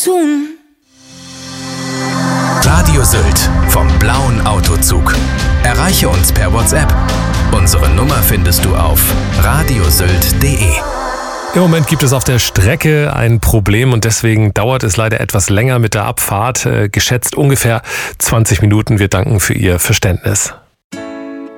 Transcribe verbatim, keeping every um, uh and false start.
tun. Radio Sylt vom blauen Autozug. Erreiche uns per WhatsApp. Unsere Nummer findest du auf radiosylt punkt de. Im Moment gibt es auf der Strecke ein Problem und deswegen dauert es leider etwas länger mit der Abfahrt, äh, geschätzt ungefähr zwanzig Minuten. Wir danken für Ihr Verständnis.